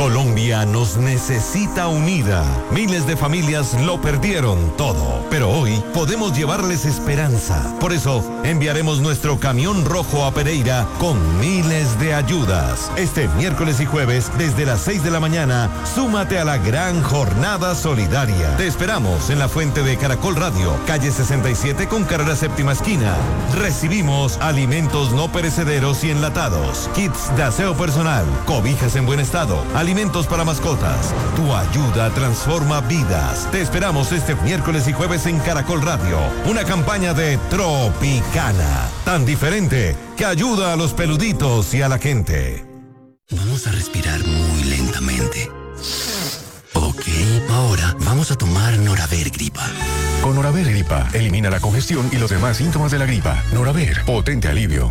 Colombia nos necesita unida. Miles de familias lo perdieron todo, pero hoy podemos llevarles esperanza. Por eso, enviaremos nuestro camión rojo a Pereira con miles de ayudas. Este miércoles y jueves, desde las 6 de la mañana, súmate a la gran jornada solidaria. Te esperamos en la fuente de Caracol Radio, calle 67 con carrera séptima esquina. Recibimos alimentos no perecederos y enlatados, kits de aseo personal, cobijas en buen estado, alimentos para mascotas. Tu ayuda transforma vidas. Te esperamos este miércoles y jueves en Caracol Radio. Una campaña de Tropicana, tan diferente que ayuda a los peluditos y a la gente. Vamos a respirar muy lentamente. Ok, ahora vamos a tomar Noraver Gripa. Con Noraver Gripa, elimina la congestión y los demás síntomas de la gripa. Noraver, potente alivio.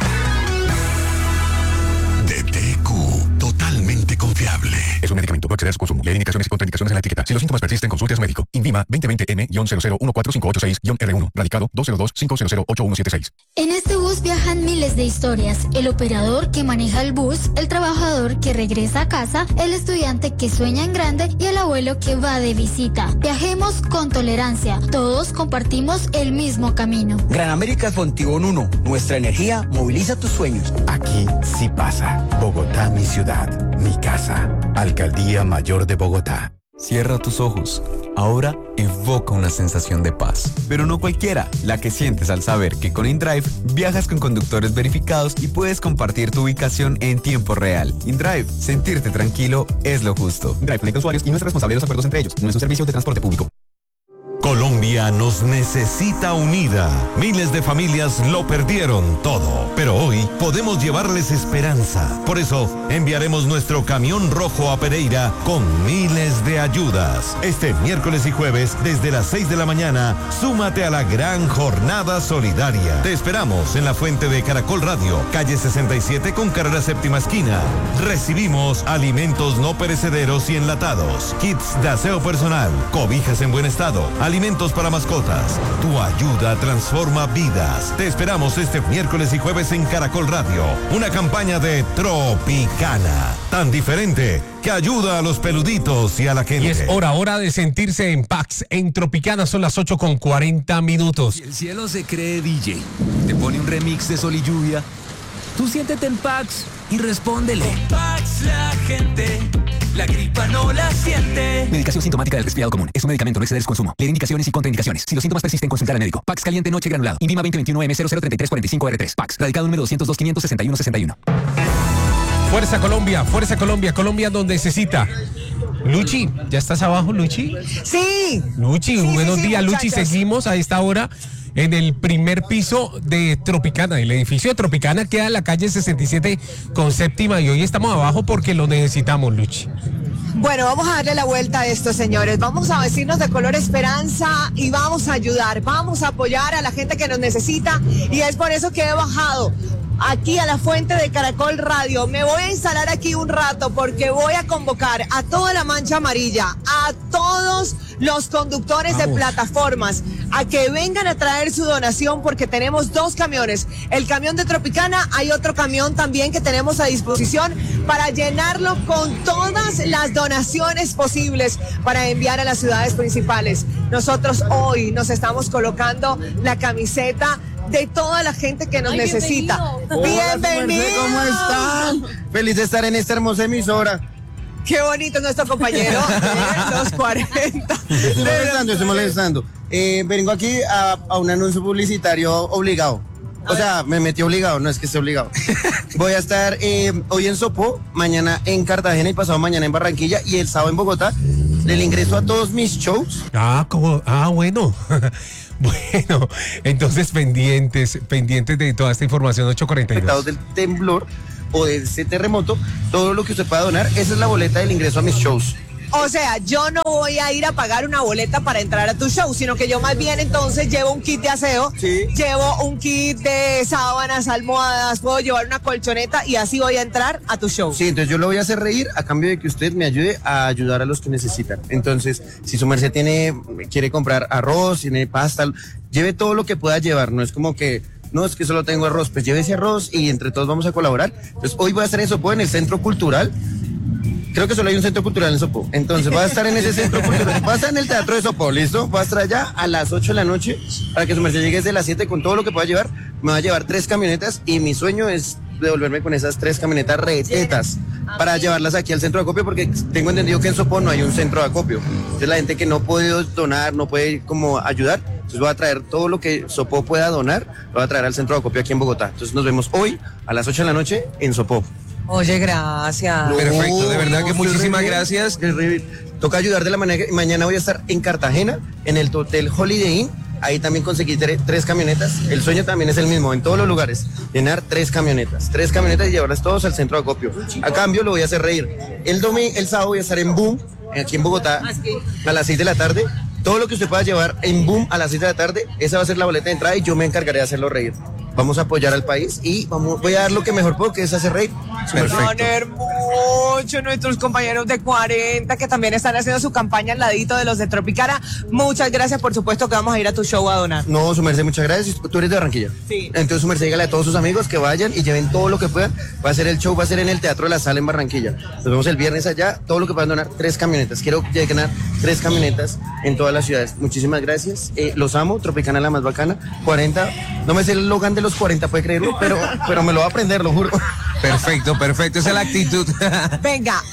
De TQ, totalmente confiable. Es un medicamento, no exceder su consumo. Leer indicaciones y contraindicaciones en la etiqueta. Si los síntomas persisten, consulte a su médico. INVIMA 2020-M-001456-R1. Radicado 202-500-8176. En este bus viajan miles de historias. El operador que maneja el bus, el trabajador que regresa a casa, el estudiante que sueña en grande y el abuelo que va de visita. Viajemos con tolerancia. Todos compartimos el mismo camino. Gran América Fontibón 1. Nuestra energía moviliza tus sueños. Aquí sí pasa. Bogotá, mi ciudad, mi casa. Alcaldía Mayor de Bogotá. Cierra tus ojos. Ahora evoca una sensación de paz. Pero no cualquiera, la que sientes al saber que con InDrive viajas con conductores verificados y puedes compartir tu ubicación en tiempo real. InDrive, sentirte tranquilo es lo justo. InDrive conecta usuarios y no es responsable de los acuerdos entre ellos. No es un servicio de transporte público. Colombia nos necesita unida. Miles de familias lo perdieron todo, pero hoy podemos llevarles esperanza. Por eso, enviaremos nuestro camión rojo a Pereira con miles de ayudas. Este miércoles y jueves, desde las 6 de la mañana, súmate a la gran jornada solidaria. Te esperamos en la fuente de Caracol Radio, calle 67 con carrera séptima esquina. Recibimos alimentos no perecederos y enlatados, kits de aseo personal, cobijas en buen estado, alimentos para mascotas. Tu ayuda transforma vidas. Te esperamos este miércoles y jueves en Caracol Radio. Una campaña de Tropicana, tan diferente que ayuda a los peluditos y a la gente. Y es hora de sentirse en Pax. En Tropicana son las 8:40. Si el cielo se cree DJ, te pone un remix de Sol y Lluvia, tú siéntete en Pax y respóndele. En Pax la gente, la gripa no la siente. Medicación sintomática del resfriado común. Es un medicamento, no exceder su consumo. Leer indicaciones y contraindicaciones. Si los síntomas persisten, consultar al médico. Pax caliente noche granulado. INVIMA 2021-M003345R3. Pax. Radicado número 202-561-61. Fuerza Colombia, Fuerza Colombia. Colombia donde necesita. Luchi, ¿ya estás abajo, Luchi? Sí. Luchi, sí, buenos sí, días, muchachos. Luchi. Seguimos a esta hora en el primer piso de Tropicana. El edificio de Tropicana queda en la calle 67 con séptima y hoy estamos abajo porque lo necesitamos, Luchi. Bueno, vamos a darle la vuelta a esto, señores. Vamos a vestirnos de color esperanza y vamos a ayudar, vamos a apoyar a la gente que nos necesita y es por eso que he bajado aquí a la fuente de Caracol Radio. Me voy a instalar aquí un rato porque voy a convocar a toda la mancha amarilla, a todos los conductores de plataformas, a que vengan a traer su donación porque tenemos 2 camiones. El camión de Tropicana, hay otro camión también que tenemos a disposición para llenarlo con todas las donaciones posibles para enviar a las ciudades principales. Nosotros hoy nos estamos colocando la camiseta de toda la gente que nos necesita. Bienvenido. ¿Cómo están? Feliz de estar en esta hermosa emisora. Qué bonito es nuestro compañero de los 40. Estoy molestando. Vengo aquí a un anuncio publicitario obligado. O sea, me metí obligado, no es que esté obligado. Voy a estar hoy en Sopó, mañana en Cartagena y pasado mañana en Barranquilla y el sábado en Bogotá. El ingreso a todos mis shows. Bueno. Bueno, entonces pendientes de toda esta información. 8:42. Del temblor o de ese terremoto, todo lo que usted pueda donar, esa es la boleta del ingreso a mis shows. O sea, yo no voy a ir a pagar una boleta para entrar a tu show, sino que yo más bien entonces llevo un kit de aseo, llevo un kit de sábanas, almohadas, puedo llevar una colchoneta y así voy a entrar a tu show. Sí, entonces yo lo voy a hacer reír a cambio de que usted me ayude a ayudar a los que necesitan. Entonces, si su merced quiere comprar arroz, tiene pasta, lleve todo lo que pueda llevar, no es como que no, es que solo tengo arroz, pues lleve ese arroz y entre todos vamos a colaborar. Entonces hoy voy a hacer eso en el Centro Cultural creo que solo hay un centro cultural en Sopó. Entonces voy a estar en ese centro cultural. Voy a estar en el Teatro de Sopó, ¿listo? Voy a estar allá a las 8 de la noche para que su merced llegue desde las 7 con todo lo que pueda llevar. Me va a llevar 3 camionetas y mi sueño es devolverme con esas 3 camionetas retetas para llevarlas aquí al centro de acopio, porque tengo entendido que en Sopó no hay un centro de acopio. Entonces la gente que no puede donar, no puede como ayudar, entonces voy a traer todo lo que Sopó pueda donar, lo voy a traer al centro de acopio aquí en Bogotá. Entonces nos vemos hoy a las 8 de la noche en Sopó. Oye, gracias. Perfecto, de verdad que muchísimas gracias. Toca ayudar de la manera que mañana voy a estar en Cartagena, en el Hotel Holiday Inn. Ahí también conseguí 3 camionetas. El sueño también es el mismo, en todos los lugares. Llenar 3 camionetas y llevarlas todos al centro de acopio. A cambio lo voy a hacer reír. El sábado voy a estar en Boom, aquí en Bogotá, a las 6 de la tarde. Todo lo que usted pueda llevar en Boom a las 6 de la tarde, esa va a ser la boleta de entrada y yo me encargaré de hacerlo reír. Vamos a apoyar al país y voy a dar lo que mejor puedo, que es hacer reír. Son hermosos nuestros compañeros de 40 que también están haciendo su campaña al ladito de los de Tropicana. Muchas gracias, por supuesto que vamos a ir a tu show a donar. No, su merced, muchas gracias. Tú eres de Barranquilla. Sí. Entonces su merced, dígale a todos sus amigos que vayan y lleven todo lo que puedan. Va a ser el show, va a ser en el Teatro de la Sala en Barranquilla. Nos vemos el viernes allá, todo lo que puedan donar, 3 camionetas. Quiero llenar 3 camionetas en todas las ciudades. Muchísimas gracias. Los amo, Tropicana la más bacana. 40, no me sé el Logan de los 40, puede creerlo, pero me lo voy a aprender, lo juro. Perfecto, esa es la actitud. Venga,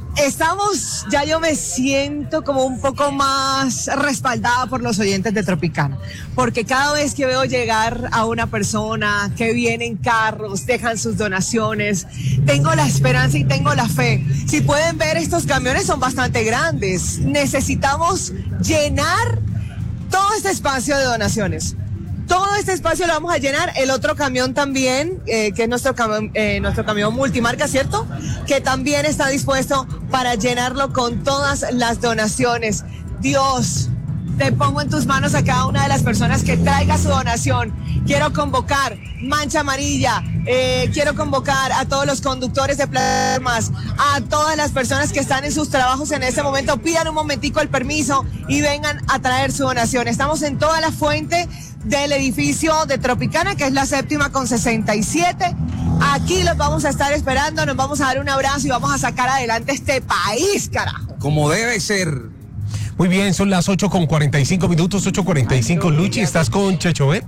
ya yo me siento como un poco más respaldada por los oyentes de Tropicana, porque cada vez que veo llegar a una persona que viene en carros, dejan sus donaciones, tengo la esperanza y tengo la fe. Si pueden ver, estos camiones son bastante grandes. Necesitamos llenar todo este espacio de donaciones. Todo este espacio lo vamos a llenar. El otro camión también, que es nuestro camión multimarca, ¿cierto? Que también está dispuesto para llenarlo con todas las donaciones. Dios, te pongo en tus manos a cada una de las personas que traiga su donación. Quiero convocar Mancha Amarilla, quiero convocar a todos los conductores de Plasmas, a todas las personas que están en sus trabajos en este momento. Pidan un momentico el permiso y vengan a traer su donación. Estamos en toda la fuente del edificio de Tropicana, que es la 7ª con 67. Aquí los vamos a estar esperando, nos vamos a dar un abrazo y vamos a sacar adelante este país, carajo. Como debe ser. Muy bien, son las 8:45 minutos, 8:45. Luchi, ¿estás con Checho Ben?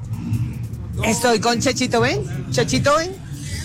Estoy con Chechito Ben. Chechito Ben.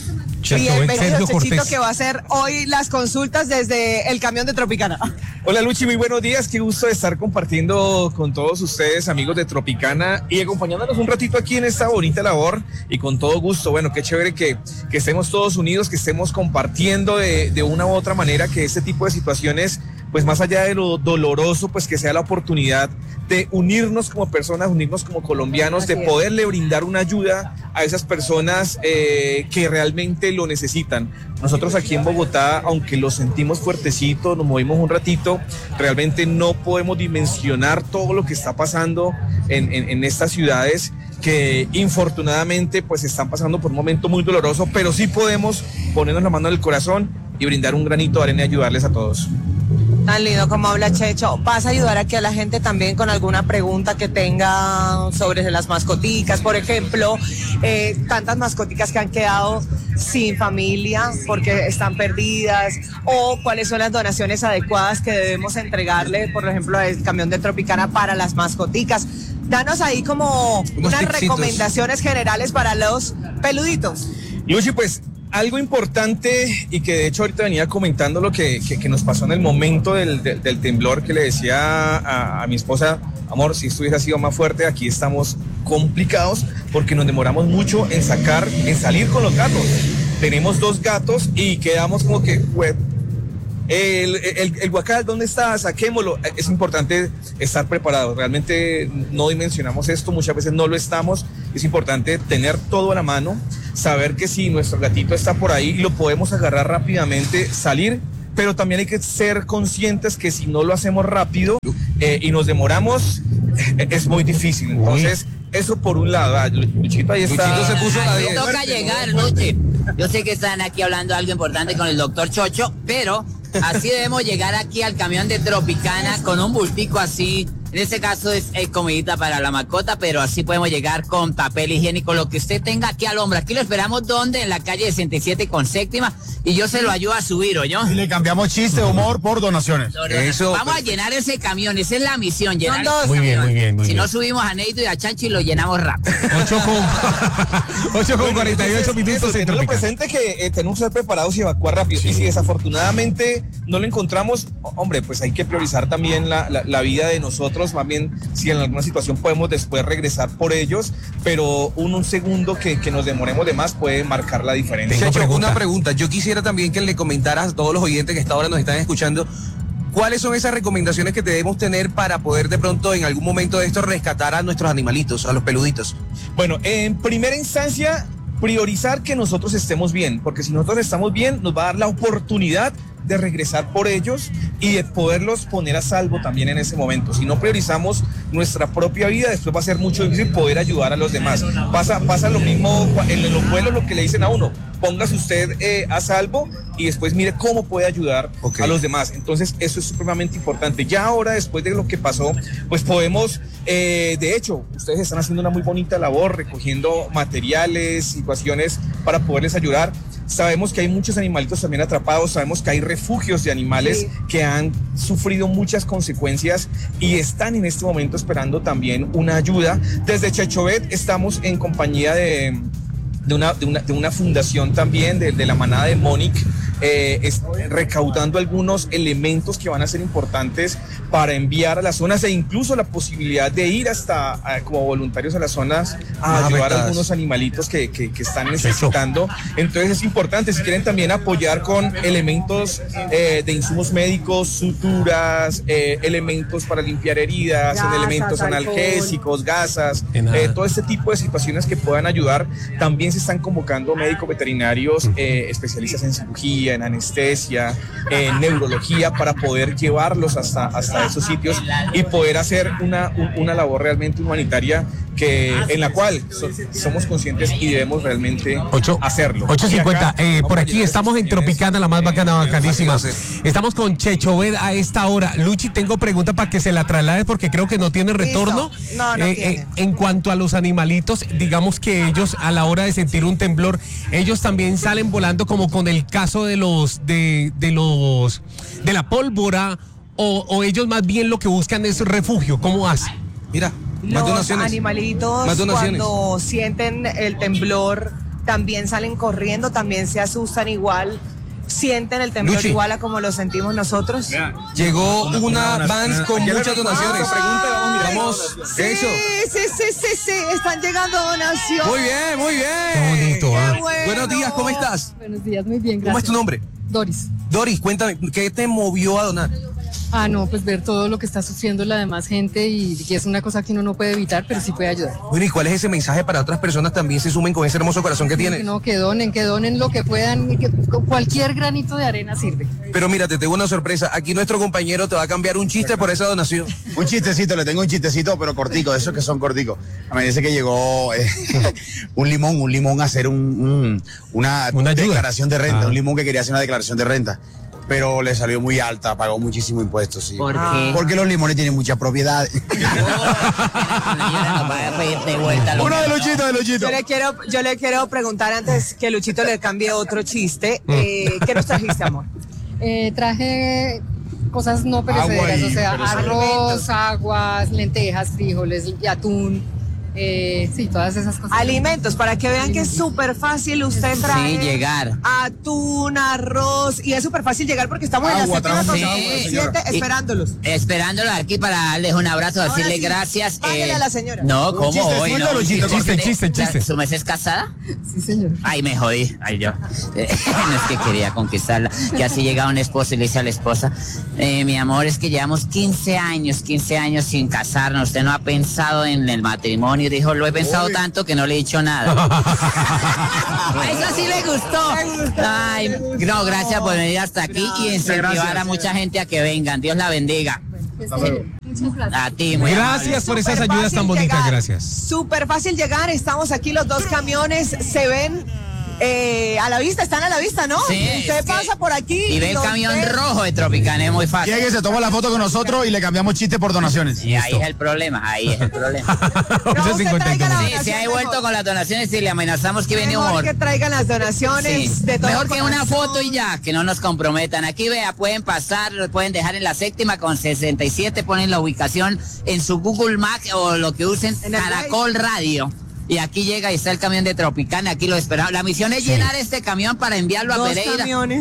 Bienvenido, Chechito, que va a hacer hoy las consultas desde el camión de Tropicana. Hola Luchi, muy buenos días, qué gusto estar compartiendo con todos ustedes, amigos de Tropicana, y acompañándonos un ratito aquí en esta bonita labor, y con todo gusto. Bueno, qué chévere que estemos todos unidos, que estemos compartiendo de una u otra manera, que este tipo de situaciones, pues más allá de lo doloroso, pues que sea la oportunidad de unirnos como personas, unirnos como colombianos, de poderle brindar una ayuda a esas personas que realmente lo necesitan. Nosotros aquí en Bogotá, aunque lo sentimos fuertecito, nos movimos un ratito, realmente no podemos dimensionar todo lo que está pasando en estas ciudades que infortunadamente pues están pasando por un momento muy doloroso, pero sí podemos ponernos la mano en el corazón y brindar un granito de arena y ayudarles a todos. Tan lindo como habla Checho. ¿Vas a ayudar aquí a la gente también con alguna pregunta que tenga sobre las mascoticas? Por ejemplo, tantas mascoticas que han quedado sin familia porque están perdidas, o cuáles son las donaciones adecuadas que debemos entregarle, por ejemplo, al camión de Tropicana para las mascoticas. Danos ahí como unas recomendaciones generales para los peluditos. Luchi, pues algo importante, y que de hecho ahorita venía comentando lo que nos pasó en el momento del temblor, que le decía a mi esposa, amor, si esto hubiera sido más fuerte, aquí estamos complicados porque nos demoramos mucho en salir con los gatos. Tenemos 2 gatos y quedamos como que, el guacal, ¿dónde está? Saquémoslo. Es importante estar preparados. Realmente no dimensionamos esto, muchas veces no lo estamos. Es importante tener todo a la mano, saber que si nuestro gatito está por ahí, lo podemos agarrar rápidamente, salir, pero también hay que ser conscientes que si no lo hacemos rápido y nos demoramos, es muy difícil. Entonces, eso por un lado. Luchito ahí está. Luchito se puso la 10. Toca llegar, Luchi. Yo sé que están aquí hablando algo importante con el doctor Chocho, pero así debemos llegar aquí al camión de Tropicana con un bultico así, En este caso es comidita para la mascota, pero así podemos llegar con papel higiénico, lo que usted tenga aquí al hombro. Aquí lo esperamos, ¿dónde? En la calle 67 con séptima, y yo se lo ayudo a subir, ¿oyó? Y le cambiamos chiste, humor por donaciones. Eso. Vamos a llenar ese camión, esa es la misión, llenar ese Muy bien, camión. muy bien, muy Si bien. no subimos a Neito y a Chancho y lo llenamos rápido. 8 con 48 minutos en Tenerlo Tropical. presente que tenemos que estar preparados y evacuar rápido. Y si desafortunadamente no lo encontramos, hombre, pues hay que priorizar también la vida de nosotros. Más bien, si en alguna situación podemos después regresar por ellos, pero un segundo que nos demoremos de más puede marcar la diferencia. Checho, una pregunta. Yo quisiera también que le comentaras a todos los oyentes que hasta ahora nos están escuchando, ¿cuáles son esas recomendaciones que debemos tener para poder de pronto en algún momento de esto rescatar a nuestros animalitos, a los peluditos? Bueno, en primera instancia, priorizar que nosotros estemos bien, porque si nosotros estamos bien, nos va a dar la oportunidad de regresar por ellos y de poderlos poner a salvo también en ese momento. Si no priorizamos nuestra propia vida, después va a ser mucho difícil poder ayudar a los demás. Pasa lo mismo en los vuelos, lo que le dicen a uno, póngase usted a salvo y después mire cómo puede ayudar a los demás. Entonces eso es supremamente importante. Ya ahora, después de lo que pasó, pues podemos, de hecho, ustedes están haciendo una muy bonita labor recogiendo materiales, situaciones para poderles ayudar. Sabemos que hay muchos animalitos también atrapados, sabemos que hay refugios de animales que han sufrido muchas consecuencias y están en este momento esperando también una ayuda. Desde Chechovet estamos en compañía de una fundación también de la manada de Mónica, recaudando algunos elementos que van a ser importantes para enviar a las zonas e incluso la posibilidad de ir hasta como voluntarios a las zonas a ayudar a algunos animalitos que están necesitando. Entonces es importante, si quieren también apoyar con elementos de insumos médicos, suturas, elementos para limpiar heridas, Gasas, elementos analgésicos, gasas, todo este tipo de situaciones que puedan ayudar. También se están convocando médicos veterinarios, especialistas en cirugía, en anestesia, en neurología, para poder llevarlos hasta esos sitios y poder hacer una labor realmente humanitaria en la cual somos conscientes y debemos realmente hacerlo. 8:50, por aquí estamos en Tropicana, la más bacanísima. Estamos con Chechovet a esta hora. Luchi, tengo pregunta para que se la traslade porque creo que no tiene retorno. No tiene. En cuanto a los animalitos, digamos que ellos a la hora de sentir un temblor, ellos también salen volando como con el caso de la pólvora, o ellos más bien lo que buscan es refugio. ¿Cómo hacen? Mira, los animalitos cuando sienten el temblor también salen corriendo, también se asustan igual, sienten el temblor Luchi, igual a como lo sentimos nosotros. Llegó una van con muchas donaciones. Vamos, eso. Sí, están llegando donaciones. Muy bien, muy bien. Qué bonito, ¿ah? Bueno. Buenos días, ¿cómo estás? Buenos días, muy bien, gracias. ¿Cómo es tu nombre? Doris. Doris, cuéntame, ¿qué te movió a donar? No, pues ver todo lo que está sufriendo la demás gente y que es una cosa que uno no puede evitar, pero sí puede ayudar. Bueno, ¿y cuál es ese mensaje para otras personas también se sumen con ese hermoso corazón que tienes? No, que donen lo que puedan, y que cualquier granito de arena sirve. Pero mira, te tengo una sorpresa. Aquí nuestro compañero te va a cambiar un chiste por esa donación. Un chistecito, le tengo un chistecito, pero cortico, esos que son corticos. Me dice que llegó un limón a hacer una declaración de renta, un limón que quería hacer una declaración de renta. Pero le salió muy alta, pagó muchísimo impuestos, sí. ¿Por qué? Porque los limones tienen muchas propiedades. Uno de Luchito. Yo le quiero preguntar antes que Luchito le cambie otro chiste. ¿Qué nos trajiste, amor? Traje cosas no perecederas, o sea, arroz, aguas, lentejas, frijoles, y atún. Sí, todas esas cosas. Alimentos, para que vean que es súper fácil. Usted trae llegar. atún, arroz, y es súper fácil llegar porque estamos en la séptima esperándolos. Esperándolos aquí para darles un abrazo, decirles gracias. Páguele a la señora. No, ¿cómo hoy? No, Chiste. ¿Su mes es casada? Sí, señor. Ay, me jodí. Ay, yo. No es que quería conquistarla. Que así llega un esposo y le dice a la esposa, mi amor, es que llevamos 15 años sin casarnos. Usted no ha pensado en el matrimonio. Dijo, lo he pensado tanto que no le he dicho nada. Eso sí le gustó. Ay, no, gracias por venir hasta aquí y incentivar a mucha gente a que vengan. Dios la bendiga. A ti, muy gracias por esas ayudas tan bonitas, gracias. Súper fácil llegar, estamos aquí los dos camiones, se ven a la vista, están a la vista, ¿no? Sí, usted pasa por aquí y ve el camión rojo de Tropicana, es muy fácil. Llegue, se toma la foto con nosotros y le cambiamos chiste por donaciones. Y ahí es el problema. Si hay vuelto con las donaciones y le amenazamos que viene humor. Que traigan las donaciones de todo. Mejor que una foto y ya, que no nos comprometan. Aquí vea, pueden pasar, lo pueden dejar en la séptima con 67, ponen la ubicación en su Google Maps o lo que usen, Caracol Radio. Y aquí llega y está el camión de Tropicana, aquí lo esperamos. La misión es llenar este camión para enviarlo a Pereira.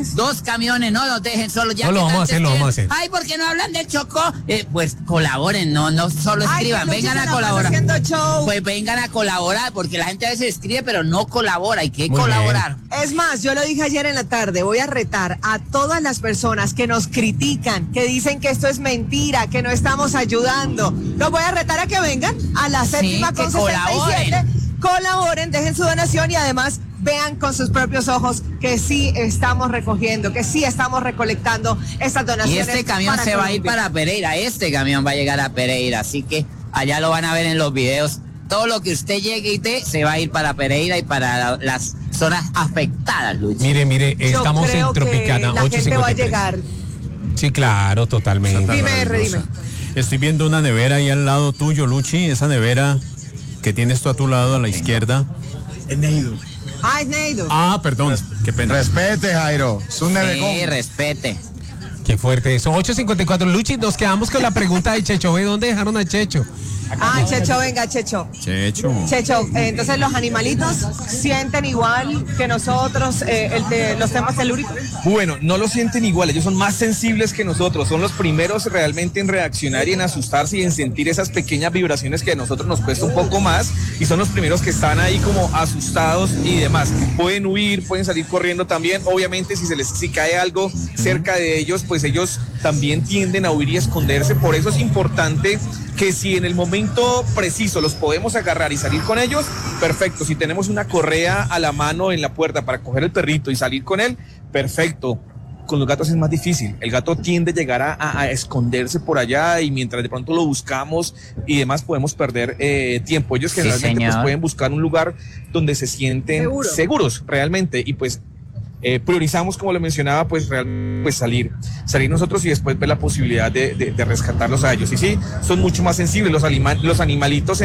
2 camiones, no los dejen solos. Ya no, lo vamos a hacer. Ay, ¿por qué no hablan del Chocó? Pues colaboren, no solo escriban, vengan a colaborar. Pues vengan a colaborar, porque la gente a veces escribe, pero no colabora, hay que colaborar. Es más, yo lo dije ayer en la tarde, voy a retar a todas las personas que nos critican, que dicen que esto es mentira, que no estamos ayudando. Los voy a retar a que vengan a la séptima con 67. Colaboren, dejen su donación y además vean con sus propios ojos que sí estamos recogiendo, que sí estamos recolectando estas donaciones. Y este camión se va a ir para Pereira, este camión va a llegar a Pereira, así que allá lo van a ver en los videos. Todo lo que usted llegue y se va a ir para Pereira y para las zonas afectadas, Luchi. Mire, estamos en Tropicana, la 853. Gente va a llegar. Sí, claro, totalmente. Dime. Estoy viendo una nevera ahí al lado tuyo, Luchi, esa nevera que tienes tú a tu lado a la izquierda. Es Neido. Es Neido. Perdón, qué pena. Respete, Jairo. Es un nevecón. Sí, respete. Qué fuerte eso. 8:54. Luchi, nos quedamos con la pregunta de Checho. ¿Ve dónde dejaron a Checho? Checho, venga, Checho. Checho, entonces los animalitos sienten igual que nosotros los temas telúricos. Bueno, no lo sienten igual, ellos son más sensibles que nosotros, son los primeros realmente en reaccionar y en asustarse y en sentir esas pequeñas vibraciones que a nosotros nos cuesta un poco más, y son los primeros que están ahí como asustados y demás. Pueden huir, pueden salir corriendo también, obviamente si cae algo cerca de ellos, pues ellos también tienden a huir y esconderse. Por eso es importante que si en el momento preciso los podemos agarrar y salir con ellos, perfecto. Si tenemos una correa a la mano en la puerta para coger el perrito y salir con él, perfecto. Con los gatos es más difícil. El gato tiende a llegar a esconderse por allá, y mientras de pronto lo buscamos y demás podemos perder tiempo. Ellos generalmente pues, pueden buscar un lugar donde se sienten seguros realmente, y pues priorizamos, como lo mencionaba, pues realmente pues salir nosotros y después ver la posibilidad de rescatarlos a ellos. Y sí, son mucho más sensibles los animalitos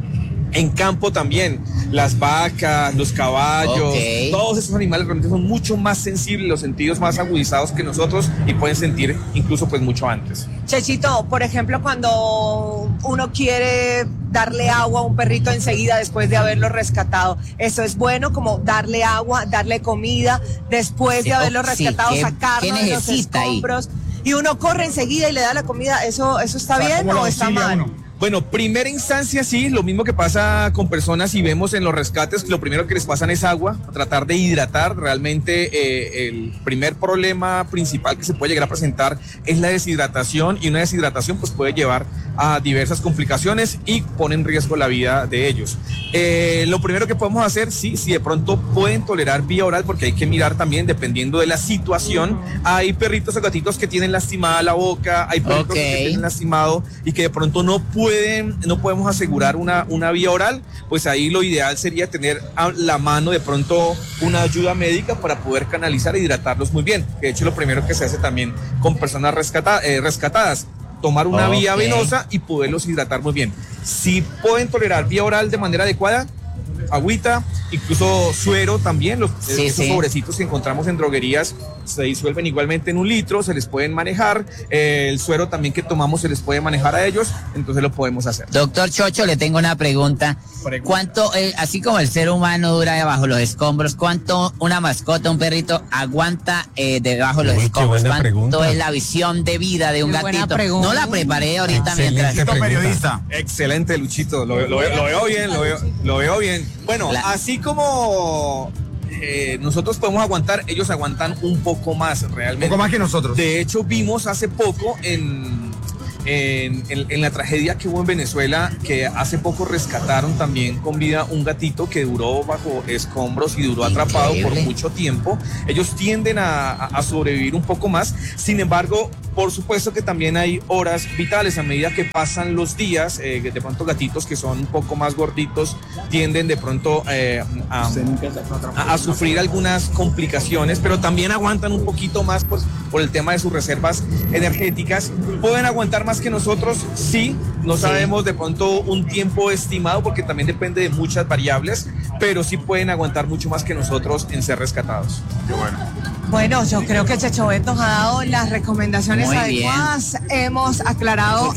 en campo también, las vacas, los caballos, todos esos animales realmente son mucho más sensibles, los sentidos más agudizados que nosotros, y pueden sentir incluso pues mucho antes. Chechito, por ejemplo, cuando uno quiere darle agua a un perrito enseguida después de haberlo rescatado, ¿eso es bueno, como darle agua, darle comida después de haberlo rescatado, sacarlo de los escombros y uno corre enseguida y le da la comida? ¿Eso está bien o está mal? Bueno, primera instancia sí, lo mismo que pasa con personas, y vemos en los rescates, lo primero que les pasan es agua, tratar de hidratar. Realmente el primer problema principal que se puede llegar a presentar es la deshidratación, y una deshidratación pues puede llevar a diversas complicaciones y pone en riesgo la vida de ellos. Lo primero que podemos hacer, si de pronto pueden tolerar vía oral, porque hay que mirar también dependiendo de la situación. Hay perritos o gatitos que tienen lastimada la boca, hay perritos que tienen lastimado y que de pronto no podemos asegurar una vía oral, pues ahí lo ideal sería tener a la mano de pronto una ayuda médica para poder canalizar e hidratarlos muy bien. De hecho, lo primero que se hace también con personas rescatadas, tomar una vía venosa y poderlos hidratar muy bien. Si pueden tolerar vía oral de manera adecuada, agüita, incluso suero también, esos sobrecitos que encontramos en droguerías se disuelven igualmente en 1 litro, se les pueden manejar, el suero también que tomamos se les puede manejar a ellos, entonces lo podemos hacer. Doctor Chocho, le tengo una pregunta. ¿Cuánto, así como el ser humano dura debajo los escombros, cuánto una mascota, un perrito, aguanta debajo los escombros? ¿Cuánto es la visión de vida de un gatito? No la preparé ahorita mientras... periodista. Excelente, Luchito, lo veo bien. Bueno, así como nosotros podemos aguantar, ellos aguantan un poco más realmente. Un poco más que nosotros. De hecho, vimos hace poco en en la tragedia que hubo en Venezuela, que hace poco rescataron también con vida un gatito que duró bajo escombros y duró atrapado por mucho tiempo. Ellos tienden a sobrevivir un poco más. Sin embargo, por supuesto que también hay horas vitales a medida que pasan los días. De pronto gatitos que son un poco más gorditos tienden de pronto a sufrir algunas complicaciones, pero también aguantan un poquito más por el tema de sus reservas energéticas. ¿Pueden aguantar más que nosotros? Sí, no sabemos de pronto un tiempo estimado porque también depende de muchas variables, pero sí pueden aguantar mucho más que nosotros en ser rescatados. Qué bueno. Bueno, yo creo que Checho Bet nos ha dado las recomendaciones adecuadas. Hemos aclarado